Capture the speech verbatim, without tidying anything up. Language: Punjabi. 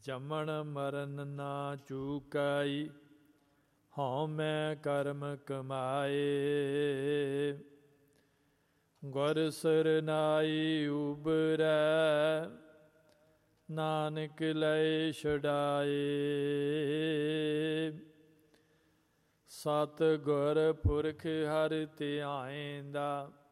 ਜਮਣ ਮਰਨ ਨਾ ਚੂਕਾਈ, ਹਉ ਮੈਂ ਕਰਮ ਕਮਾਏ। ਗੁਰ ਸਰਨਾਈ ਉਬਰੈ, ਨਾਨਕ ਲੈ ਛੁਡਾਏ। ਸਤਿਗੁਰ ਪੁਰਖ ਹਰਿ ਧਿਆਇਂਦਾ,